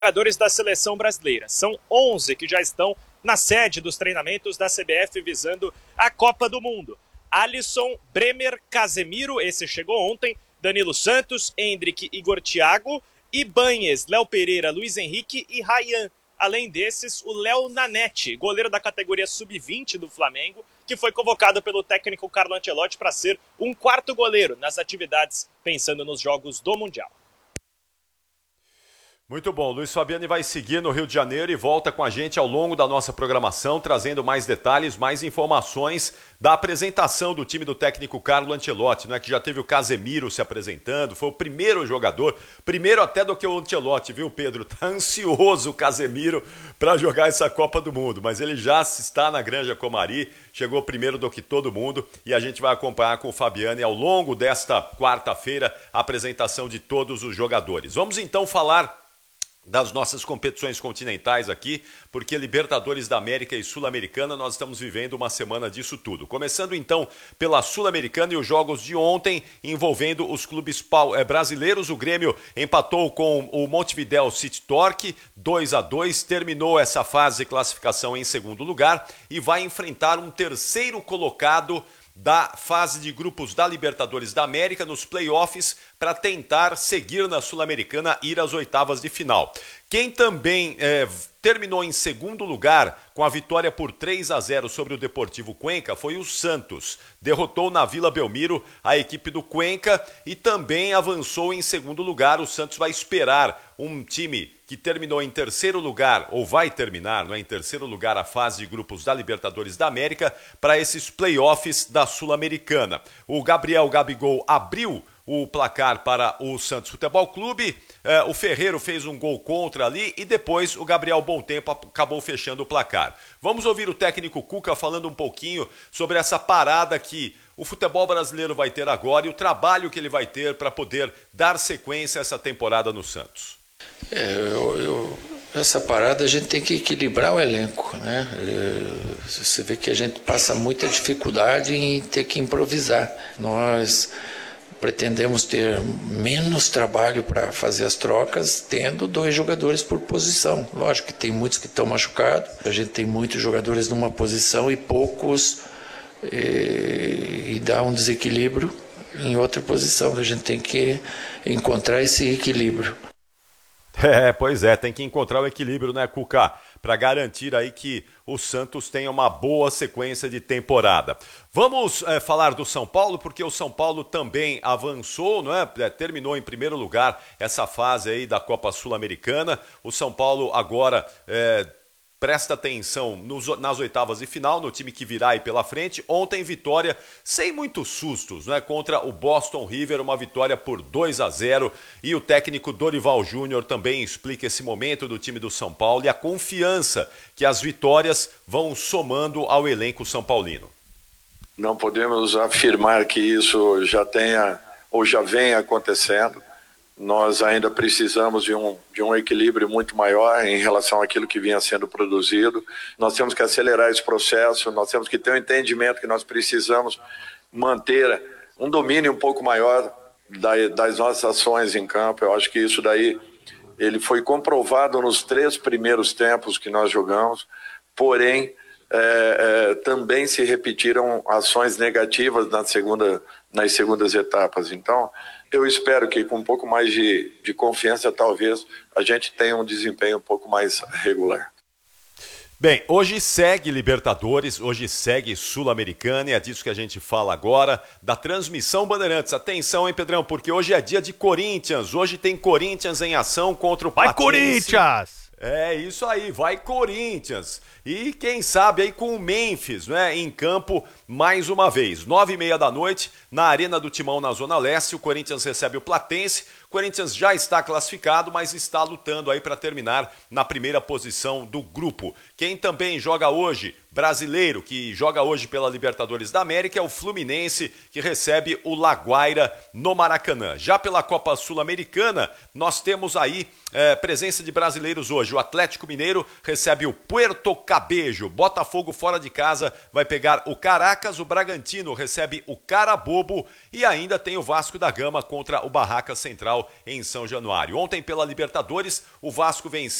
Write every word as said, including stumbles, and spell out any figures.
jogadores da seleção brasileira. São onze que já estão na sede dos treinamentos da C B F visando a Copa do Mundo. Alisson, Bremer, Casemiro, esse chegou ontem, Danilo Santos, Endrick, Igor Thiago, Ibanez, Léo Pereira, Luiz Henrique e Ryan. Além desses, o Léo Nanete, goleiro da categoria sub vinte do Flamengo, que foi convocado pelo técnico Carlo Ancelotti para ser um quarto goleiro nas atividades pensando nos jogos do Mundial. Muito bom, Luiz Fabiani vai seguir no Rio de Janeiro e volta com a gente ao longo da nossa programação, trazendo mais detalhes, mais informações da apresentação do time do técnico Carlo Ancelotti, né, que já teve o Casemiro se apresentando, foi o primeiro jogador, primeiro até do que o Ancelotti, viu, Pedro? Tá ansioso o Casemiro para jogar essa Copa do Mundo, mas ele já está na Granja Comari, chegou primeiro do que todo mundo e a gente vai acompanhar com o Fabiani ao longo desta quarta-feira a apresentação de todos os jogadores. Vamos então falar das nossas competições continentais aqui, porque Libertadores da América e Sul-Americana nós estamos vivendo uma semana disso tudo. Começando então pela Sul-Americana e os jogos de ontem envolvendo os clubes brasileiros. O Grêmio empatou com o Montevideo City Torque, dois a dois, terminou essa fase de classificação em segundo lugar e vai enfrentar um terceiro colocado da fase de grupos da Libertadores da América nos playoffs para tentar seguir na Sul-Americana e ir às oitavas de final. Quem também é, terminou em segundo lugar com a vitória por três a zero sobre o Deportivo Cuenca foi o Santos. Derrotou na Vila Belmiro a equipe do Cuenca e também avançou em segundo lugar. O Santos vai esperar um time que terminou em terceiro lugar, ou vai terminar, não é, em terceiro lugar a fase de grupos da Libertadores da América para esses playoffs da Sul-Americana. O Gabriel Gabigol abriu o placar para o Santos Futebol Clube, eh, o Ferreiro fez um gol contra ali e depois o Gabriel Bontempo acabou fechando o placar. Vamos ouvir o técnico Cuca falando um pouquinho sobre essa parada que o futebol brasileiro vai ter agora e o trabalho que ele vai ter para poder dar sequência a essa temporada no Santos. É, eu, eu, essa parada a gente tem que equilibrar o elenco, né? É, você vê que a gente passa muita dificuldade em ter que improvisar. Nós pretendemos ter menos trabalho para fazer as trocas, tendo dois jogadores por posição. Lógico que tem muitos que estão machucados, a gente tem muitos jogadores numa posição e poucos, e, e dá um desequilíbrio em outra posição. A gente tem que encontrar esse equilíbrio. É, pois é, tem que encontrar o equilíbrio, né, Cuca? Para garantir aí que o Santos tenha uma boa sequência de temporada. Vamos é, falar do São Paulo, porque o São Paulo também avançou, não é? É, terminou em primeiro lugar essa fase aí da Copa Sul-Americana. O São Paulo agora é, presta atenção nos, nas oitavas de final, no time que virá aí pela frente. Ontem, vitória sem muitos sustos, né? Contra o Boston River, uma vitória por dois a zero. E o técnico Dorival Júnior também explica esse momento do time do São Paulo e a confiança que as vitórias vão somando ao elenco são paulino. Não podemos afirmar que isso já tenha ou já venha acontecendo. Nós ainda precisamos de um, de um equilíbrio muito maior em relação àquilo que vinha sendo produzido. Nós temos que acelerar esse processo, nós temos que ter um entendimento que nós precisamos manter um domínio um pouco maior da, das nossas ações em campo. Eu acho que isso daí ele foi comprovado nos três primeiros tempos que nós jogamos, porém é, é, também se repetiram ações negativas na segunda, nas segundas etapas. Então, eu espero que com um pouco mais de, de confiança, talvez, a gente tenha um desempenho um pouco mais regular. Bem, hoje segue Libertadores, hoje segue Sul-Americana e é disso que a gente fala agora, da transmissão Bandeirantes. Atenção, hein, Pedrão, porque hoje é dia de Corinthians, hoje tem Corinthians em ação contra o Vai, Platense. Corinthians! É, isso aí, vai Corinthians. E quem sabe aí com o Memphis, né, em campo mais uma vez. Nove e meia da noite, na Arena do Timão, na Zona Leste, o Corinthians recebe o Platense. O Corinthians já está classificado, mas está lutando aí para terminar na primeira posição do grupo. Quem também joga hoje, brasileiro, que joga hoje pela Libertadores da América, é o Fluminense, que recebe o Laguaira no Maracanã. Já pela Copa Sul-Americana, nós temos aí é, presença de brasileiros hoje. O Atlético Mineiro recebe o Puerto Cabejo. Botafogo fora de casa vai pegar o Caracas. O Bragantino recebe o Carabobo. E ainda tem o Vasco da Gama contra o Barraca Central em São Januário. Ontem, pela Libertadores, o Vasco venceu